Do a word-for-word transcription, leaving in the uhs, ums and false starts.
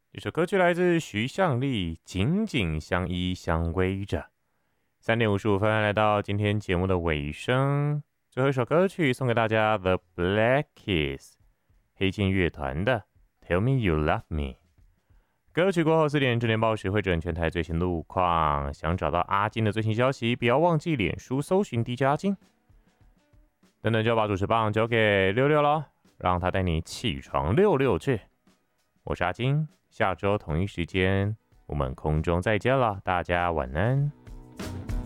这首歌曲来自徐向立，《紧紧相依相偎着》。三点五十五分，来到今天节目的尾声，最后一首歌曲送给大家 ，The Black Keys 黑金乐团的《Tell Me You Love Me》。歌曲过后四点，智联报时会整全台最新路况。想找到阿金的最新消息，不要忘记脸书搜寻 D J 阿金。等等就要把主持棒交给六六了，让他带你起床六六去。我是阿金，下周同一时间我们空中再见了，大家晚安。